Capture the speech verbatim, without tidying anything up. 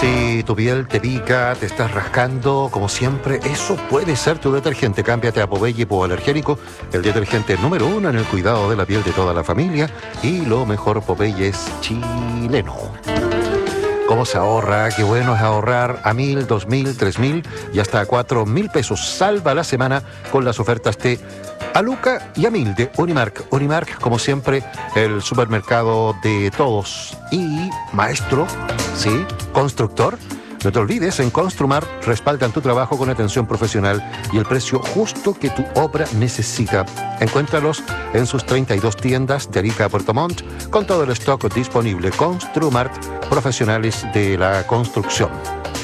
Si tu piel te pica, te estás rascando, como siempre, eso puede ser tu detergente. Cámbiate a Popeye hipoalergénico, el detergente número uno en el cuidado de la piel de toda la familia. Y lo mejor, Popeye es chileno. ¿Cómo se ahorra? Qué bueno es ahorrar a mil, dos mil, tres mil y hasta cuatro mil pesos. Salva la semana con las ofertas de Aluca y Amil de Unimark. Unimark, como siempre, el supermercado de todos. Y maestro, ¿sí? Constructor. No te olvides, en Construmar respaldan tu trabajo con atención profesional y el precio justo que tu obra necesita. Encuéntralos en sus treinta y dos tiendas de Arica a Puerto Montt con todo el stock disponible. Construmart, profesionales de la construcción.